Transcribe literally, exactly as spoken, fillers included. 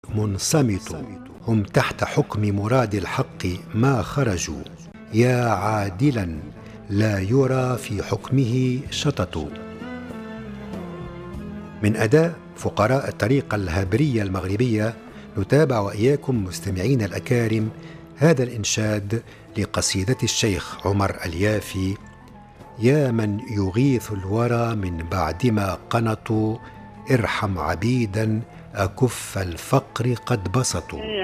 منصمت، هم تحت حكم مراد الحق ما خرجوا، يا عادلا لا يرى في حكمه شطط. من أداء فقراء الطريقة الهابرية المغربية نتابع وإياكم مستمعين الأكارم هذا الإنشاد لقصيدة الشيخ عمر اليافي: يا من يغيث الورى من بعدما قنطوا، ارحم عبيدا أكف الفقر قد بسطوا.